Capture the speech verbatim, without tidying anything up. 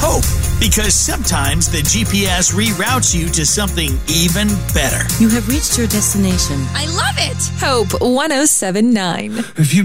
hope, because sometimes the G P S reroutes you to something even better. You have reached your destination. I love it. Hope one oh seven point nine. If you